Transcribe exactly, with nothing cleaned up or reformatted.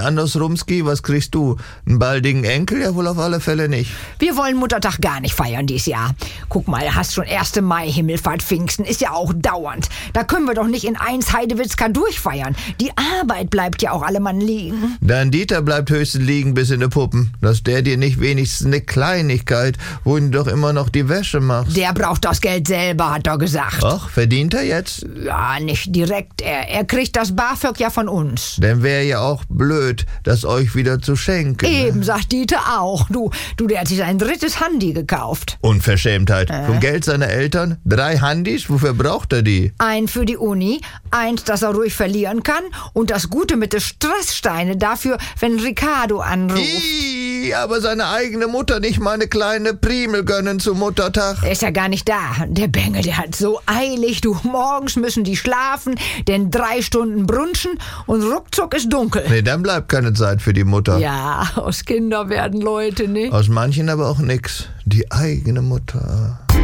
andersrumski, was kriegst du? Einen baldigen Enkel? Ja, wohl auf alle Fälle nicht. Wir wollen Muttertag gar nicht feiern dies Jahr. Guck mal, hast schon erste Mai, Himmelfahrt, Pfingsten, ist ja auch dauernd. Da können wir doch nicht in eins Heidewitzka durchfeiern. Die Arbeit bleibt ja auch allemann liegen. Dein Dieter bleibt höchstens liegen bis in die Puppen. Dass der dir nicht wenigstens eine Kleinigkeit, wo du doch immer noch die Wäsche machst. Der braucht das Geld selber, hat er gesagt. Ach, verdient er jetzt? Ja, nicht direkt. Er, er kriegt das BAföG ja von uns. Dann wäre ja auch blöd, das euch wieder zu schenken. Eben, ne? sagt Dieter auch. Du, du, der hat sich ein drittes Handy gekauft. Unverschämtheit. Äh. Vom Geld seiner Eltern? Drei Handys? Wofür braucht er die? Ein für die Uni, eins, das er ruhig verlieren kann und das Gute mit den Stresssteine dafür, wenn Ricardo anruft. Ih, aber seine eigene Mutter nicht mal eine kleine Primel gönnen zum Muttertag. Er ist ja gar nicht da. Der Bengel, der hat so eilig. Du, morgens müssen die schlafen, denn drei Stunden brunchen und ruckzuck ist dunkel. Nee, dann bleibt keine Zeit für die Mutter. Ja, aus Kinder werden Leute, ne? Aus manchen aber auch nix. Die eigene Mutter.